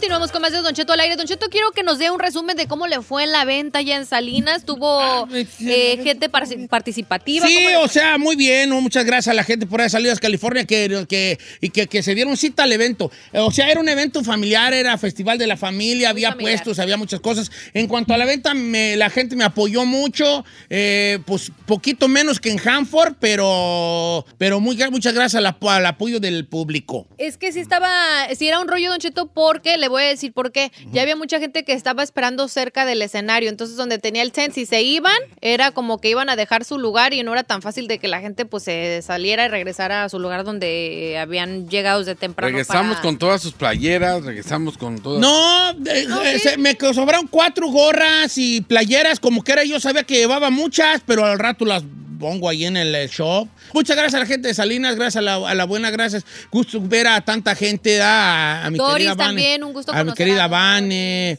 Continuamos con más de Don Cheto al aire. Don Cheto, quiero que nos dé un resumen de cómo le fue en la venta allá en Salinas. ¿Tuvo gente participativa? Sí, o sea, muy bien. Muchas gracias a la gente por ahí de Salinas, California, que se dieron cita al evento. O sea, era un evento familiar, era festival de la familia, había puestos, había muchas cosas. En cuanto a la venta, la gente me apoyó mucho, pues poquito menos que en Hanford, pero muchas gracias al apoyo del público. Es que sí era un rollo, Don Cheto, porque, le voy a decir por qué, ya había mucha gente que estaba esperando cerca del escenario, entonces donde tenía el tent, si se iban, era como que iban a dejar su lugar y no era tan fácil de que la gente pues se saliera y regresara a su lugar donde habían llegado desde temprano. Regresamos con todas sus playeras, regresamos con todas. No, me sobraron 4 gorras y playeras, como que era, yo sabía que llevaba muchas, pero al rato las pongo ahí en el shop. Muchas gracias a la gente de Salinas, gracias a la buena, gracias. Gusto ver a tanta gente, a mi Doris querida Vane. También, un gusto a mi querida Vane,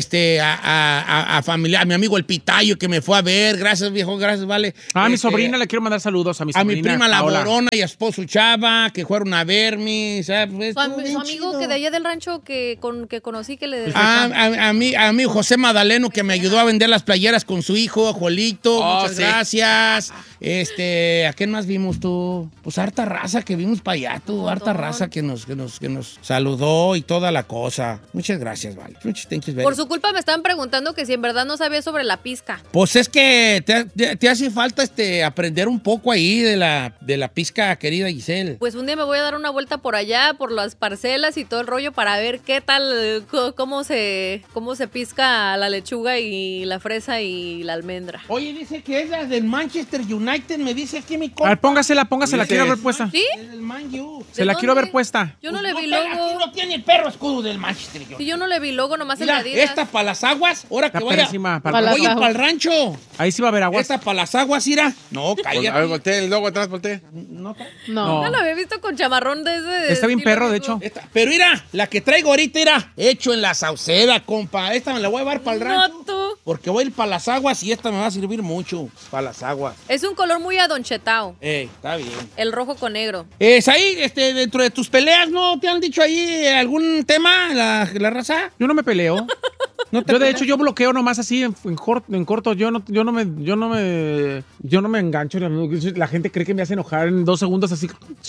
a familia, a mi amigo el Pitayo que me fue a ver. Gracias, viejo, gracias, vale. A mi sobrina le quiero mandar saludos a mi sobrina. A mi prima La Paola. Borona y a esposo Chava, que fueron a verme. ¿Sabes? Su amigo que de allá del rancho que conocí, que le... A mí José Madaleno, que me ayudó a vender las playeras con su hijo, Jolito. Muchas gracias. ¿A quién más vimos tú? Pues harta raza que vimos para allá, tú. Harta raza que nos saludó y toda la cosa. Muchas gracias, vale. Por su culpa me estaban preguntando que si en verdad no sabía sobre la pizca. Pues es que te hace falta aprender un poco ahí de la pizca, querida Giselle. Pues un día me voy a dar una vuelta por allá, por las parcelas y todo el rollo para ver qué tal, cómo se pizca la lechuga y la fresa y la almendra. Oye, dice que es la del Manchester United, me dice aquí mi compa. A ver, póngasela, quiero ver puesta. ¿Sí? Es del Man U. Se la quiero ver puesta. Yo no le vi Aquí logo. no tiene el perro escudo del Manchester United. Si yo no le vi logo, nomás en Mira, la Adidas. esta para las aguas, ahora que Está vaya. perrísima, Oye, para el rancho. Ahí sí va a haber aguas. Esta para las aguas, Ira. No, cállate. A ver, voltea el logo atrás, voltea. No lo había visto con chamarrón de ese. Está bien perro, de hecho. Pero mira, la que traigo ahorita, Ira, hecho en la Sauceda, compa. Esta me la voy a llevar para el rancho. No, tú. Porque voy a ir para las aguas y esta me va a servir mucho para las aguas. Es un color muy adonchetao. Está bien. El rojo con negro. Ahí, dentro de tus peleas, ¿no te han dicho ahí algún tema, la raza? Yo no me peleo. Yo, de hecho, yo bloqueo nomás así en corto. Yo no me engancho. La gente cree que me hace enojar en 2 segundos así.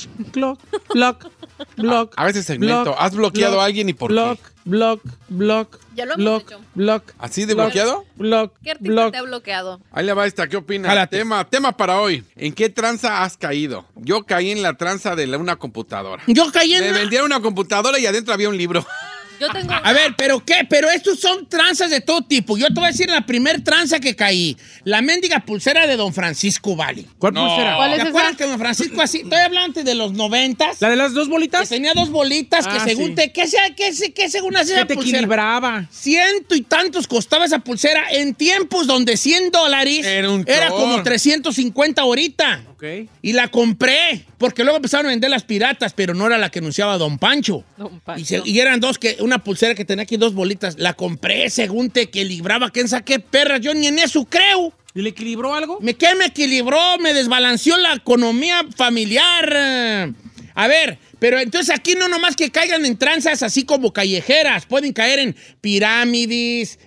Block. A veces segmento. ¿Has bloqueado a alguien y por qué? Block. Ya lo hemos hecho. Block. ¿Así de bloqueado? ¿Qué artista te ha bloqueado? Ahí le va esta, ¿qué opinas? Jálate. Tema para hoy. ¿En qué tranza has caído? Yo caí en la tranza de una computadora. Yo caí en Me vendieron una computadora y adentro había un libro. Yo tengo... A ver, ¿pero qué? Pero estos son tranzas de todo tipo. Yo te voy a decir la primer tranza que caí. La mendiga pulsera de Don Francisco Vale. ¿Cuál pulsera? ¿Cuál es ¿Te esa? acuerdas que Don Francisco así? Estoy hablando de los 90s. ¿La de las 2 Que bolitas? tenía 2 bolitas que según sí. ¿Qué según hacía Que esa te pulsera? equilibraba. 100 y tantos costaba esa pulsera en tiempos donde $100 Era como chorro. 350 ahorita. Ok. Y la compré, porque luego empezaron a vender las piratas, pero no era la que anunciaba Don Pancho. Don Pancho. Y eran una pulsera que tenía aquí 2 bolitas. La compré según te equilibraba, quién sabe qué perras, yo ni en eso creo. ¿Y le equilibró algo? ¿Qué me equilibró? Me desbalanceó la economía familiar. A ver, pero entonces aquí no nomás que caigan en tranzas así como callejeras, pueden caer en pirámides,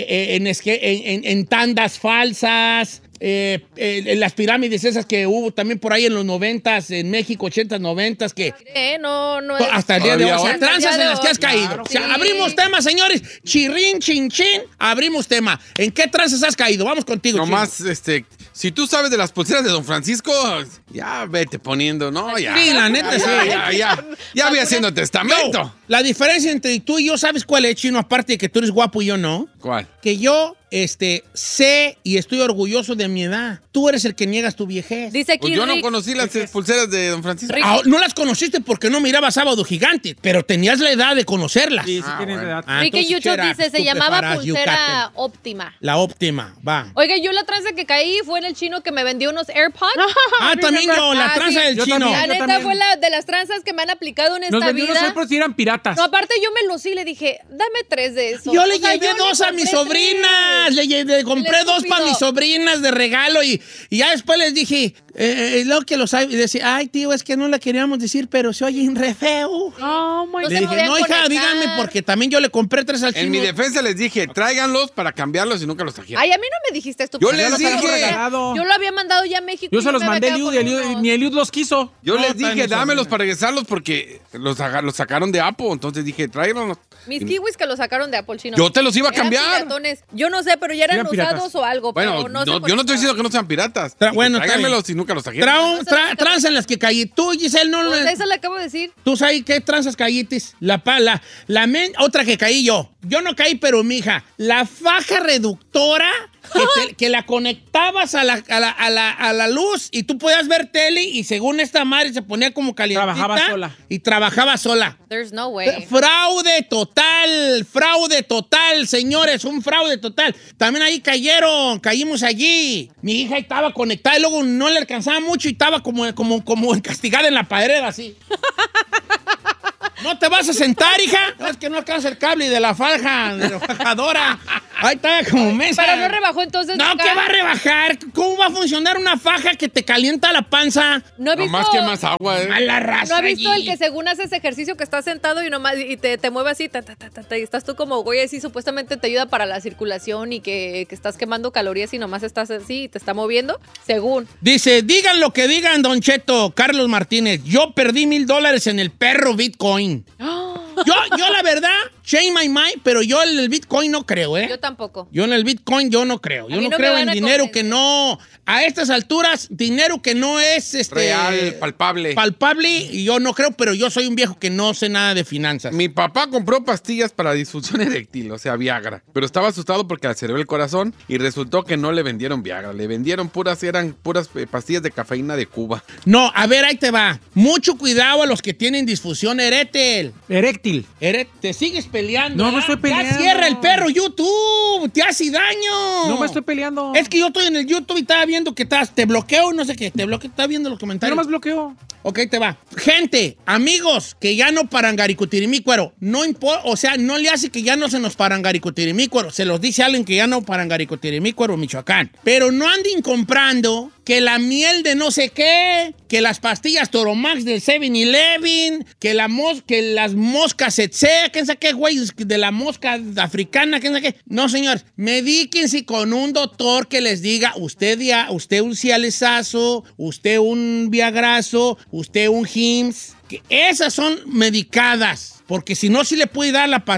en tandas falsas, en las pirámides esas que hubo también por ahí en los 90s, en México, 80s, 90s, que No. hasta el día de hoy. O sea, Hasta el tranzas día en de las que hoy. has caído. Claro, O sea, sí. abrimos tema, señores. Chirrín, chin, chin. Abrimos tema. ¿En qué tranzas has caído? Vamos contigo, Nomás, si tú sabes de las pulseras de Don Francisco, ya vete poniendo, ¿no? Ya. Sí, la neta, sí. Ya voy haciendo testamento. Chino. La diferencia entre tú y yo, ¿sabes cuál es, Chino? Aparte de que tú eres guapo y yo no. ¿Cuál? Que yo sé y estoy orgulloso de mi edad. Tú eres el que niegas tu viejez. Dice aquí Pues yo no Rick, conocí las pulseras de Don Francisco. Rick. Ah, no las conociste porque no mirabas Sábado Gigante, pero tenías la edad de conocerlas. Sí, sí tienes bueno. edad. Rick en entonces, YouTube chera, dice, se tú llamaba preparas pulsera yucate. óptima. La óptima, va. Oiga, yo la tranza que caí fue en el chino que me vendió unos AirPods. También yo, la tranza sí. del Yo chino. también. La neta también. fue la de las tranzas que me han aplicado en Nos esta vendió unos vida. AirPods y eran piratas. No, aparte yo me los y le dije, dame 3 de esos. Yo le O sea, llevé yo 2 a compré mis 3. sobrinas. Le compré 2 para estúpido. mis sobrinas de regalo y ya después les dije, Luego que lo sabe, y decía, ay, tío, es que no la queríamos decir, pero se oye re feo. Oh, my No Le se dije, podían no, hija, conectar. díganme, porque también yo le compré 3 al chino. En mi defensa les dije, tráiganlos para cambiarlos y nunca los trajeron. Ay, a mí no me dijiste esto. Yo porque les los había dije. regalado. Yo lo había mandado ya a México. Yo y se los me había mandé a quedado Eliud, con unos. ni Eliud los quiso. Yo No, les también dije, eso, dámelos mira. para regresarlos porque los sacaron de Apple. Entonces dije, tráiganlos. Mis kiwis que los sacaron de Apple chino. Yo te los iba a Eran cambiar. piratones. Yo no sé, pero ya eran Eran piratas. usados o algo. Bueno, pero no, yo no estoy diciendo que no sean piratas. Dije, Bueno, está tráiganmelos y nunca los trajeron. Tranza en las que caí. Tú, Giselle, no Pues le... eso le acabo de decir. ¿Tú sabes qué tranzas caítis? Otra que caí yo. Yo no caí, pero mija, la faja reductora que la conectabas a la luz y tú podías ver tele y según esta madre se ponía como calientita. Trabajaba sola. Y trabajaba sola. There's no way. Fraude total, señores, un fraude total. También ahí caímos allí. Mi hija estaba conectada y luego no le alcanzaba mucho y estaba como castigada en la pared así. ¿No te vas a sentar, hija? No, es que no alcanza el cable de la fajadora. Ahí está como mesa. Pero no rebajó entonces. No, nunca. ¿qué va a rebajar? ¿Cómo va a funcionar una faja que te calienta la panza? No he visto. Nomás que más agua, Mala raza. ¿No has visto allí. el que según haces ejercicio que estás sentado y nomás y te mueve así, y estás tú como güey así, supuestamente te ayuda para la circulación y que estás quemando calorías y nomás estás así y te está moviendo? Según. Dice, digan lo que digan, Don Cheto, Carlos Martínez. Yo perdí $1,000 en el perro Bitcoin. Yo la verdad, change my mind, pero yo en el Bitcoin no creo, ¿eh? Yo tampoco. Yo en el Bitcoin yo no creo. A Yo mí no no me creo van en a dinero convencer. que no... A estas alturas, dinero que no es... real, palpable. Palpable, y yo no creo, pero yo soy un viejo que no sé nada de finanzas. Mi papá compró pastillas para disfunción eréctil, o sea, Viagra. Pero estaba asustado porque le aceleró el corazón y resultó que no le vendieron Viagra. Le vendieron eran puras pastillas de cafeína de Cuba. No, a ver, ahí te va. Mucho cuidado a los que tienen disfunción eréctil. Eréctil. Te sigues peleando. No, no ¿verdad? estoy peleando. Ya cierra el perro YouTube. Te hace daño. No me estoy peleando. Es que yo estoy en el YouTube y estaba viendo que te bloqueo, no sé qué. Te bloqueo, estaba viendo los Yo comentarios. nomás bloqueo. Ok, te va. Gente, amigos, que ya no parangaricutirimícuaro. No importa, o sea, no le hace que ya no se nos parangaricutirimícuaro. Se los dice alguien que ya no parangaricutirimícuaro, Michoacán. Pero no anden comprando que la miel de no sé qué, que las pastillas Toromax del 7-Eleven, que las moscas etc. ¿Quién sabe qué, güey? De la mosca africana, ¿quién sabe qué? No, señores, medíquense con un doctor que les diga, usted un cialesazo, usted un viagrazo, usted un Hims, que esas son medicadas. Porque si no, sí le puede dar la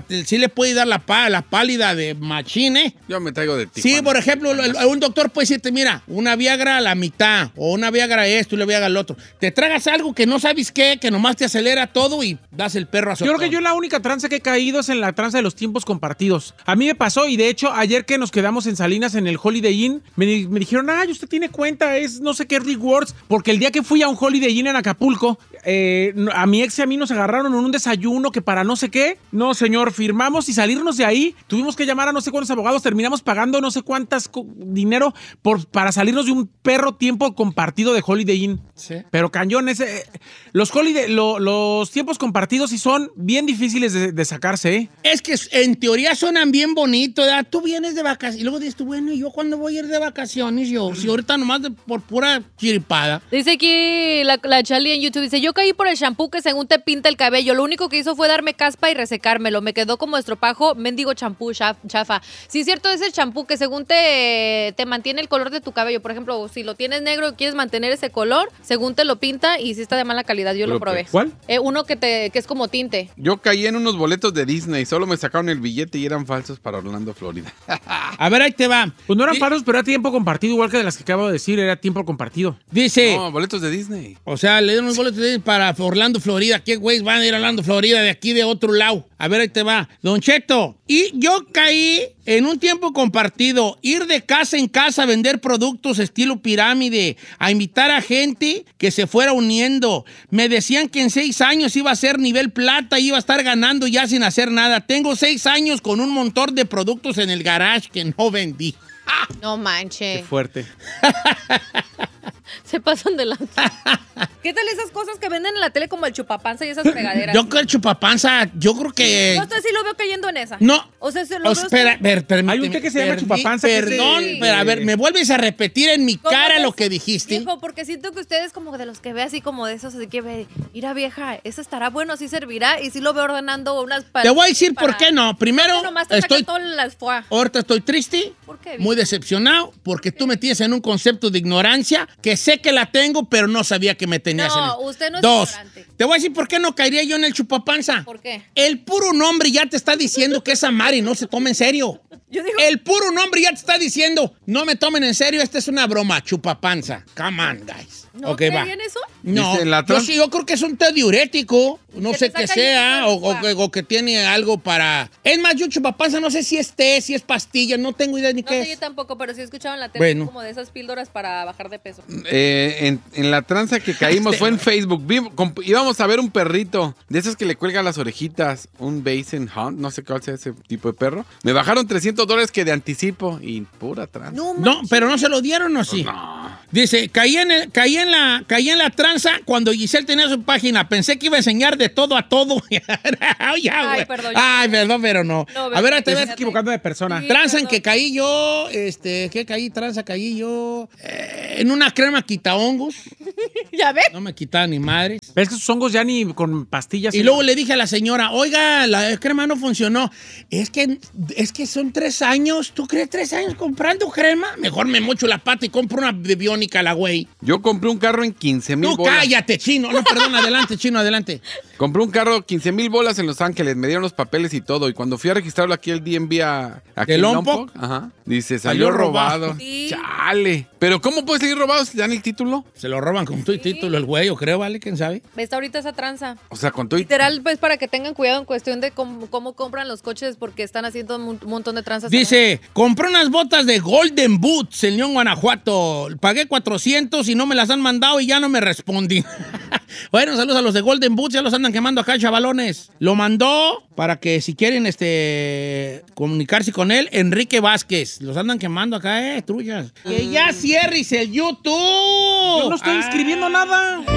pálida de machine. Yo me traigo de Tijuana. Sí, por ejemplo, un doctor puede decirte, mira, una Viagra a la mitad, o una Viagra esto y una Viagra al otro. Te tragas algo que no sabes qué, que nomás te acelera todo y das el perro a su Yo creo que yo la única tranza que he caído es en la tranza de los tiempos compartidos. A mí me pasó, y de hecho, ayer que nos quedamos en Salinas en el Holiday Inn, me dijeron, ay, usted tiene cuenta, es no sé qué rewards, porque el día que fui a un Holiday Inn en Acapulco, a mi ex y a mí nos agarraron en un desayuno que para no sé qué. No, señor, firmamos y salirnos de ahí. Tuvimos que llamar a no sé cuántos abogados, terminamos pagando no sé cuántas dinero para salirnos de un perro tiempo compartido de Holiday Inn. Sí. Pero cañón, los tiempos compartidos sí son bien difíciles de sacarse, ¿eh? Es que en teoría suenan bien bonitos, ¿verdad? Tú vienes de vacaciones y luego dices tú, bueno, ¿y yo cuándo voy a ir de vacaciones? Si ahorita nomás por pura chiripada. Dice aquí la Charlie en YouTube, dice, yo caí por el shampoo que según te pinta el cabello. Lo único que hizo fue darme caspa y resecármelo. Me quedó como estropajo, mendigo champú chafa. Sí, es cierto, es el champú que según te mantiene el color de tu cabello. Por ejemplo, si lo tienes negro y quieres mantener ese color, según te lo pinta y si está de mala calidad. Yo lo probé. ¿Cuál? Uno que es como tinte. Yo caí en unos boletos de Disney. Solo me sacaron el billete y eran falsos para Orlando, Florida. A ver, ahí te va. Pues no eran paros, pero era tiempo compartido, igual que de las que acabo de decir, era tiempo compartido. Dice, No, boletos de Disney. o sea, le dieron unos boletos para Orlando, Florida. ¿Qué güeyes van a ir a Orlando, Florida de aquí de otro lado? A ver, ahí te va. Don Cheto, y yo caí en un tiempo compartido, ir de casa en casa a vender productos estilo pirámide, a invitar a gente que se fuera uniendo. Me decían que en 6 años iba a ser nivel plata, iba a estar ganando ya sin hacer nada. Tengo 6 años con un montón de productos en el garage que no vendí. No manches. Qué fuerte. Se pasan de lanza. ¿Qué tal esas cosas que venden en la tele como el chupapanza y esas fregaderas? Yo creo el chupapanza, yo creo que... No, usted sí lo veo cayendo en esa. No. O sea, se lo veo espera, permíteme. Hay un té que se llama chupapanza. Perdón, Sí. pero a ver, ¿me vuelves a repetir en mi ¿Cómo cara ves? lo que dijiste? Viejo, porque siento que ustedes como de los que ve así como de esos, así que ve, mira vieja, eso estará bueno, sí servirá, y sí lo veo ordenando unas... Te voy a decir por qué no. Primero, Nomás te estoy... saca todas las foie. Ahorita estoy triste, ¿Por qué, muy decepcionado, porque tú me tienes en un concepto de ignorancia que sé que la tengo, pero no sabía que me tenías en No, él. usted no es Dos, ignorante. te voy a decir por qué no caería yo en el chupapanza. ¿Por qué? El puro nombre ya te está diciendo que esa Mari no se toma en serio. Yo digo... El puro nombre ya te está diciendo, no me tomen en serio, esta es una broma, chupapanza. Come on, guys. ¿No Ok, va. creían eso? No, Dice la yo sí, yo creo que es un té diurético, no Que sé te qué saca sea, yo o que tiene algo para... Es más, yo chupapanza no sé si es té, si es pastilla, no tengo idea ni No qué sé, yo es. tampoco, pero sí he escuchado en la tele Bueno. como de esas píldoras para bajar de peso. En la tranza que caímos fue en Facebook. Íbamos a ver un perrito, de esos que le cuelgan las orejitas, un Basset Hound, no sé cuál sea ese tipo de perro. Me bajaron $300 que de anticipo y pura tranza. No, pero no se lo dieron, ¿o sí? No. Dice, caí en la tranza cuando Giselle tenía su página. Pensé que iba a enseñar de todo a todo. Ay, perdón. Ay, perdón, pero no. No, A ver, ahí te Te ves. estás equivocando de persona. Sí. Tranza en perdón. que caí yo, ¿qué caí? Tranza caí yo en una crema quita hongos. ¿Ya ves? No me quitaba ni madres. ¿Ves que sus hongos ya ni con pastillas? Y luego le dije a la señora, oiga, la crema no funcionó. Es que son 3 años. ¿Tú crees 3 años comprando crema? Mejor me mocho la pata y compro una de Biónica, la güey. Yo compré un carro en 15,000 Tú bolas. cállate, chino. No, perdón, adelante, chino, adelante. Compré un carro 15,000 bolas en Los Ángeles, me dieron los papeles y todo. Y cuando fui a registrarlo aquí el DMV aquí ¿De en Lompoc? Ajá. Dice, Salió salió robado. robado. Sí. Chale. Pero ¿cómo puede salir robado si te dan el título? Se lo roban con tu título el güey, yo creo, ¿vale? ¿Quién sabe? Está ahorita esa tranza. O sea, con todo y... Literal, pues para que tengan cuidado en cuestión de cómo compran los coches porque están haciendo un montón de tranzas. Dice, compré unas botas de Golden Boots en León, Guanajuato. Pagué 400 y no me las han mandado y ya no me respondí. Bueno, saludos a los de Golden Boots, ya los andan quemando acá, chavalones. Lo mandó para que si quieren comunicarse con él, Enrique Vázquez. Los andan quemando acá, trullas. Que ya cierres el YouTube. Yo no estoy escribiendo nada.